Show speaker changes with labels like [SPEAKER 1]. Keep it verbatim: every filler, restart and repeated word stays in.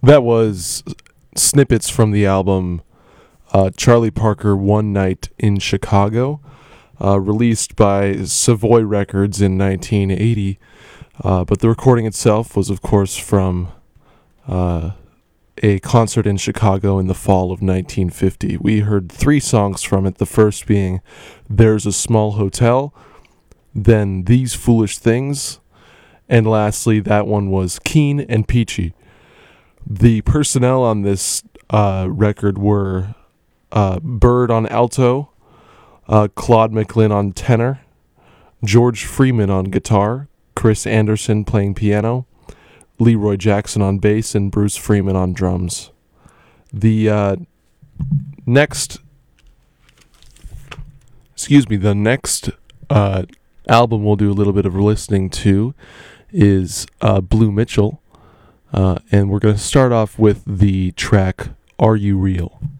[SPEAKER 1] That was snippets from the album uh, Charlie Parker One Night in Chicago, uh, released by Savoy Records in nineteen eighty. Uh, but the recording itself was, of course, from uh, a concert in Chicago in the fall of nineteen fifty. We heard three songs from it, the first being There's a Small Hotel, then These Foolish Things, and lastly, that one was Keen and Peachy. The personnel on this uh, record were uh, Bird on alto, uh, Claude McLean on tenor, George Freeman on guitar, Chris Anderson playing piano, Leroy Jackson on bass, and Bruce Freeman on drums. The uh, next, excuse me, the next uh, album we'll do a little bit of listening to is uh, Blue Mitchell. Uh, and we're going to start off with the track Are You Real?